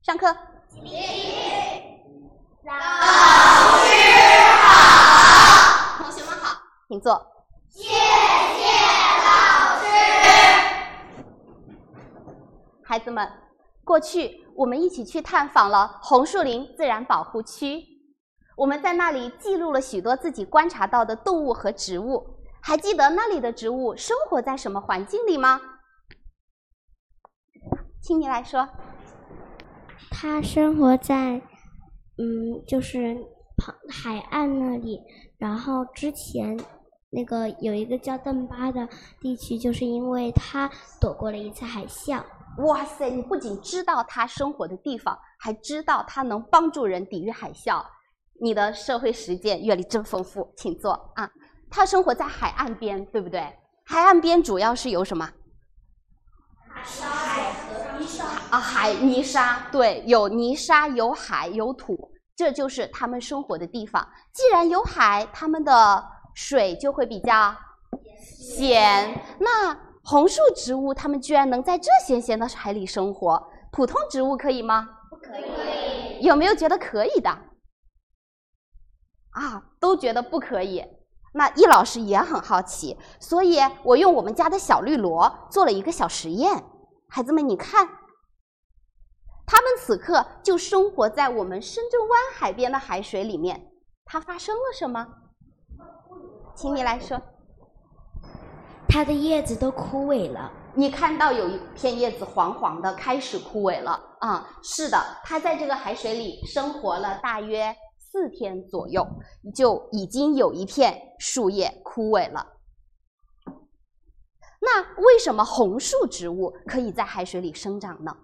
上课。 老师好。 同学们好，请坐。 谢谢老师。 孩子们，过去我们一起去探访了红树林自然保护区，我们在那里记录了许多自己观察到的动物和植物。还记得那里的植物生活在什么环境里吗？请你来说。 它生活在就是海岸那里，然后之前那个有一个叫邓巴的地区，就是因为它躲过了一次海啸。 哇塞，你不仅知道它生活的地方，还知道它能帮助人抵御海啸，你的社会实践阅历真丰富，请坐啊。它生活在海岸边，对不对？海岸边主要是有什么？ 海和泥沙啊，海泥沙，对，有泥沙，有海，有土，这就是他们生活的地方。既然有海，他们的水就会比较咸。那红树植物，它们居然能在这咸咸的海里生活，普通植物可以吗？ 不可以。 有没有觉得可以的？啊，都觉得不可以。那易老师也很好奇，所以我用我们家的小绿萝做了一个小实验。孩子们，你看，它们此刻就生活在我们深圳湾海边的海水里面，它发生了什么？请你来说。 它的叶子都枯萎了。 你看到有一片叶子黄黄的，开始枯萎了啊、是的，它在这个海水里生活了大约4天左右，就已经有一片树叶枯萎了。那为什么红树植物可以在海水里生长呢？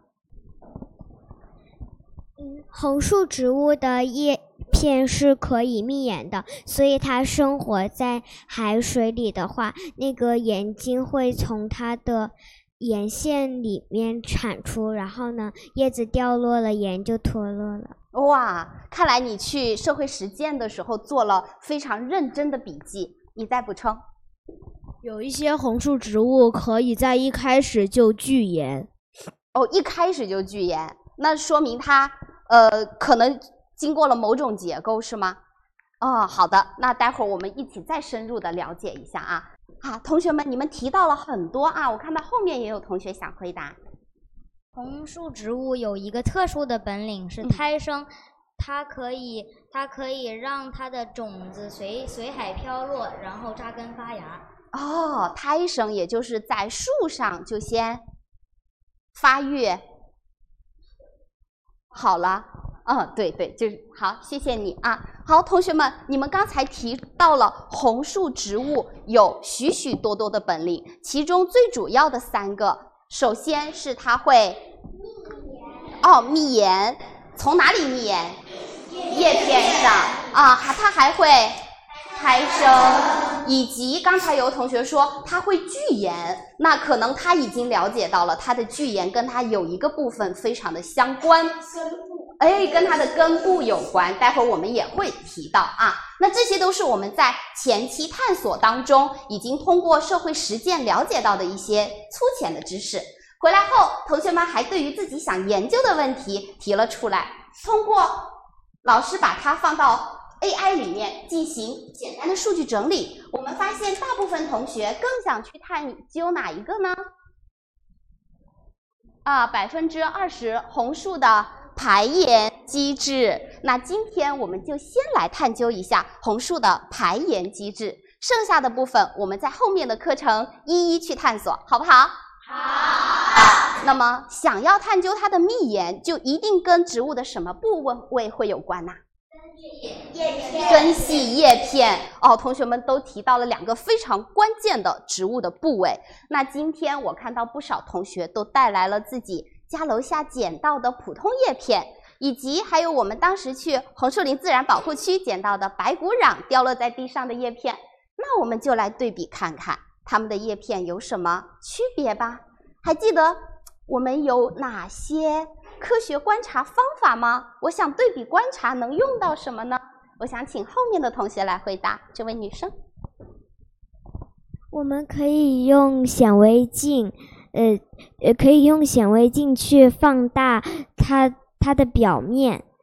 红树植物的叶片是可以闭眼的，所以它生活在海水里的话，那个眼睛会从它的眼线里面产出，然后呢，叶子掉落了，眼就脱落了。 哇，看来你去社会实践的时候做了非常认真的笔记。你再补充。 有一些红树植物可以在一开始就聚盐。 哦，一开始就聚盐，那说明它可能经过了某种结构，是吗？哦，好的，那待会儿我们一起再深入的了解一下啊。好，同学们，你们提到了很多啊，我看到后面也有同学想回答。 红树植物有一个特殊的本领是胎生，它可以让它的种子随海飘落，然后扎根发芽。 哦，胎生也就是在树上就先发育好了。对对，就是好，谢谢你啊。好，同学们，你们刚才提到了红树植物有许许多多的本领，其中最主要的3个，首先是它会密盐，从哪里密盐？叶片上啊，它还会胎生，以及刚才有同学说它会聚盐，那可能他已经了解到了它的聚盐跟它有一个部分非常的相关，跟它的根部有关，待会儿我们也会提到啊。那这些都是我们在前期探索当中已经通过社会实践了解到的一些粗浅的知识。回来后，同学们还对于自己想研究的问题提了出来，通过老师把它放到AI 里面进行简单的数据整理，我们发现大部分同学更想去探究哪一个呢？20%红树的排盐机制。那今天我们就先来探究一下红树的排盐机制，剩下的部分我们在后面的课程一一去探索，好不好？好。那么想要探究它的密盐，就一定跟植物的什么部位会有关呢？根系叶片。同学们都提到了2个非常关键的植物的部位。那今天我看到不少同学都带来了自己家楼下捡到的普通叶片，以及还有我们当时去红树林自然保护区捡到的白骨壤掉落在地上的叶片。那我们就来对比看看它们的叶片有什么区别吧。还记得我们有哪些科学观察方法吗？我想对比观察能用到什么呢？我想请后面的同学来回答。这位女生。 我们可以用显微镜，可以用显微镜去放大它它的表面。